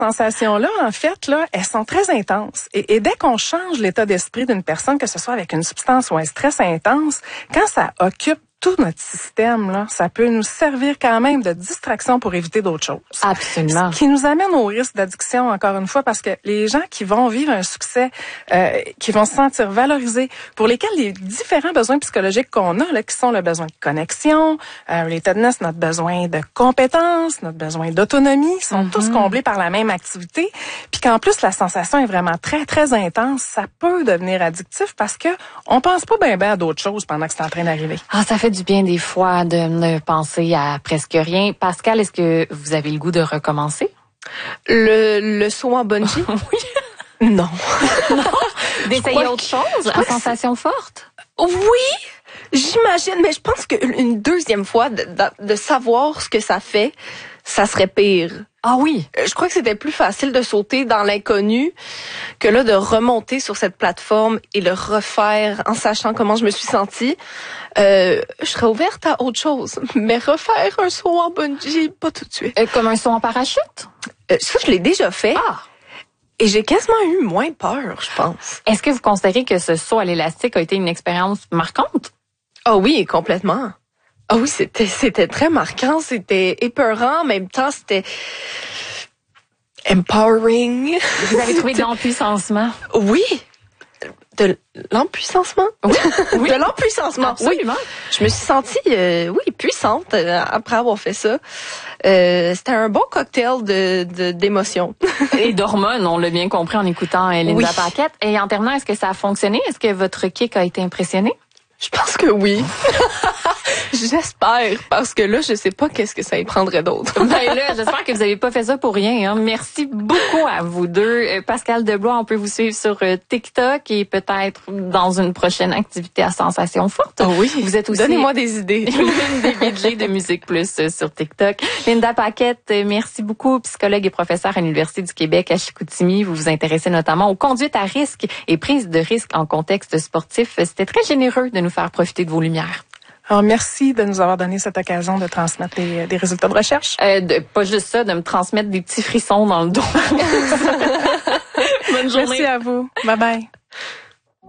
sensations-là, en fait, là, elles sont très intenses. Et dès qu'on change l'état d'esprit d'une personne, que ce soit avec une substance ou un stress intense, quand ça occupe tout notre système, là, ça peut nous servir quand même de distraction pour éviter d'autres choses. Absolument. Ce qui nous amène au risque d'addiction, encore une fois, parce que les gens qui vont vivre un succès, qui vont se sentir valorisés, pour lesquels les différents besoins psychologiques qu'on a, là, qui sont le besoin de connexion, relatedness, notre besoin de compétences, notre besoin d'autonomie, sont tous comblés par la même activité, puis qu'en plus, la sensation est vraiment très, très intense, ça peut devenir addictif parce que on pense pas bien à d'autres choses pendant que c'est en train d'arriver. Ah, ça fait du bien des fois de ne penser à presque rien. Pascal, est-ce que vous avez le goût de recommencer? Le saut en bungee? Oui. Non. Non? D'essayer autre chose à sensation forte? Oui, j'imagine, mais je pense qu'une deuxième fois, de savoir ce que ça fait, ça serait pire. Ah oui. Je crois que c'était plus facile de sauter dans l'inconnu que là de remonter sur cette plateforme et le refaire en sachant comment je me suis sentie. Je serais ouverte à autre chose, mais refaire un saut en bungee, pas tout de suite. Comme un saut en parachute? Ça, je l'ai déjà fait. Ah! Et j'ai quasiment eu moins peur, je pense. Est-ce que vous considérez que ce saut à l'élastique a été une expérience marquante? Ah oui, complètement. Ah oui, c'était très marquant, c'était épeurant, en même temps, c'était empowering. Vous avez trouvé de l'empuissancement? Oui. De l'empuissancement? Oui. Oui. De l'empuissancement. Absolument. Oui. Je me suis sentie, puissante après avoir fait ça. C'était un bon cocktail d'émotions. Et d'hormones, on l'a bien compris en écoutant Linda Paquette. Et en terminant, est-ce que ça a fonctionné? Est-ce que votre kick a été impressionné? Je pense que oui. J'espère, parce que là, je sais pas qu'est-ce que ça y prendrait d'autre. Ben là, j'espère que vous avez pas fait ça pour rien. Hein. Merci beaucoup à vous deux. Pascal Deblois, on peut vous suivre sur TikTok et peut-être dans une prochaine activité à sensation forte. Oh oui. Vous êtes aussi Donnez-moi des idées. L'une des VJ de Musique Plus sur TikTok. Linda Paquette, merci beaucoup, psychologue et professeure à l'Université du Québec à Chicoutimi. Vous vous intéressez notamment aux conduites à risque et prise de risque en contexte sportif. C'était très généreux de nous faire profiter de vos lumières. Alors, merci de nous avoir donné cette occasion de transmettre des résultats de recherche. Pas juste ça, de me transmettre des petits frissons dans le dos. Bonne journée. Merci à vous. Bye bye.